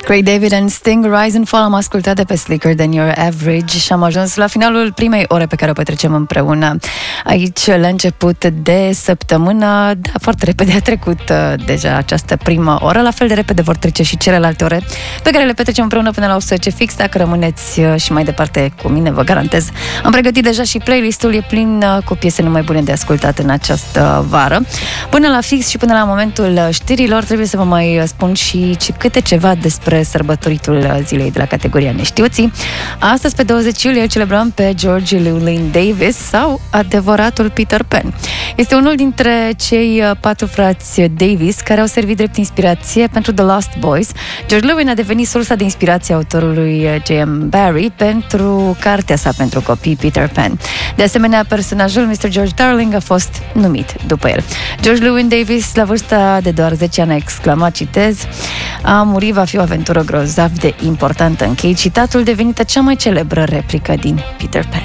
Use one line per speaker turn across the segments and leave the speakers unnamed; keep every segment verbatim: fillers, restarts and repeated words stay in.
Craig David and Sting, Rise and Fall, am ascultat de pe Slicker Than Your Average și am ajuns la finalul primei ore pe care o petrecem împreună aici la început de săptămână. Da, foarte repede a trecut uh, deja această primă oră, la fel de repede vor trece și celelalte ore pe care le petrecem împreună până la unsprezece fix. Dacă rămâneți uh, și mai departe cu mine, vă garantez. Am pregătit deja și playlistul, e plin uh, cu piese numai bune de ascultat în această vară. Până la fix și până la momentul știrilor trebuie să vă mai spun și câte ceva despre sărbătoritul zilei de la categoria Neștiuții. Astăzi, pe douăzeci iulie, îl celebrăm pe George Llewellyn Davis sau adevăratul Peter Pan. Este unul dintre cei patru frați Davis care au servit drept inspirație pentru The Lost Boys. George Llewellyn a devenit sursa de inspirație a autorului J M Barrie pentru cartea sa pentru copii Peter Pan. De asemenea, personajul mister George Darling a fost numit după el. George Llewellyn Davis, la vârsta de doar zece ani, a exclamat, citez: "A muri va fi o aventură grozav de importantă", închei citatul, devenită cea mai celebră replică din Peter Pan.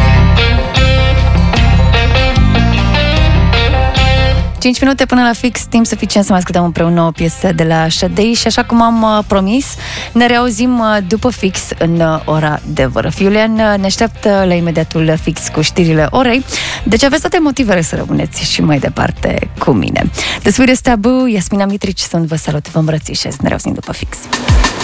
cinci minute până la fix, timp suficient să mai ascultăm împreună o piesă de la Sade și, așa cum am uh, promis, ne reauzim uh, după fix în uh, ora de vără. Iulian uh, ne așteaptă la imediatul fix cu știrile orei, deci aveți toate motivele să rămâneți și mai departe cu mine. The Sweetest Taboo, Yasmina Mitrici sunt, vă salut, vă îmbrățișez, ne reauzim după fix.